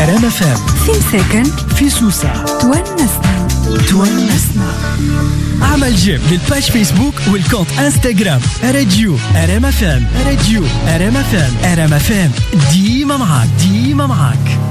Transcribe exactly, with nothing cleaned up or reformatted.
أرام فام في مساكن في سوسة تونسنا تونسنا. اعمل جيم للباج فيسبوك والكونت انستغرام راديو أرام فام. راديو أرام فام. أرام فام ديما معاك ديما معاك.